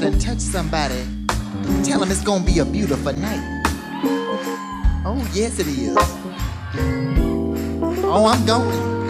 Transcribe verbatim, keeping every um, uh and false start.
out and touch somebody, tell them it's gonna be a beautiful night. Oh, yes, it is. Oh, I'm going.